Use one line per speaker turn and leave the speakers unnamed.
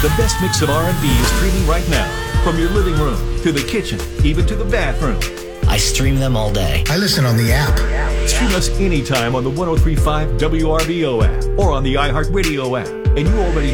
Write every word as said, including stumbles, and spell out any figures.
The best mix of R and B is streaming right now. From your living room to the kitchen, even to the bathroom.
I stream them all day.
I listen on the app.
Stream us anytime on the one oh three point five W R B O app or on the iHeartRadio app. And you already